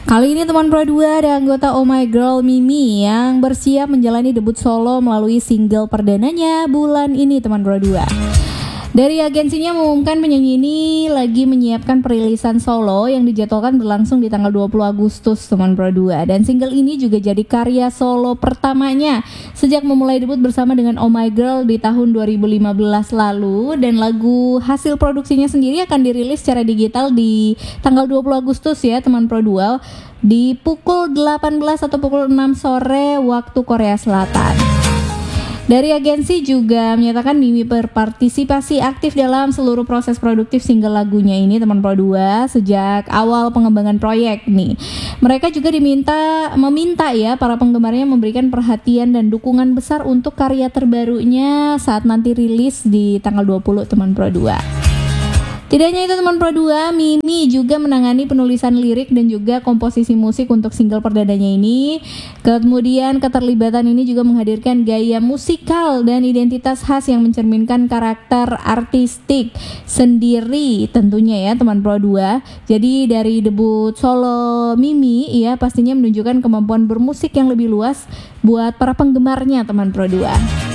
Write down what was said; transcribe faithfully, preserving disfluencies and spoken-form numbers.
Kali ini teman Pro dua ada anggota Oh My Girl Mimi yang bersiap menjalani debut solo melalui single perdananya bulan ini teman Pro dua. Dari agensinya mengumumkan penyanyi ini lagi menyiapkan perilisan solo yang dijadwalkan berlangsung di tanggal dua puluh Agustus teman Pro dua. Dan single ini juga jadi karya solo pertamanya sejak memulai debut bersama dengan Oh My Girl di tahun dua ribu lima belas lalu. Dan lagu hasil produksinya sendiri akan dirilis secara digital di tanggal dua puluh Agustus ya teman Pro dua, di pukul delapan belas atau pukul enam sore waktu Korea Selatan. Dari agensi juga menyatakan Mimi berpartisipasi aktif dalam seluruh proses produktif single lagunya ini teman Pro dua sejak awal pengembangan proyek nih. Mereka juga diminta meminta ya para penggemarnya memberikan perhatian dan dukungan besar untuk karya terbarunya saat nanti rilis di tanggal dua puluh teman Pro dua. Tidak hanya itu teman Pro dua, Mimi juga menangani penulisan lirik dan juga komposisi musik untuk single perdananya ini. Kemudian keterlibatan ini juga menghadirkan gaya musikal dan identitas khas yang mencerminkan karakter artistik sendiri tentunya ya teman Pro dua. Jadi dari debut solo Mimi ya pastinya menunjukkan kemampuan bermusik yang lebih luas buat para penggemarnya teman Pro dua.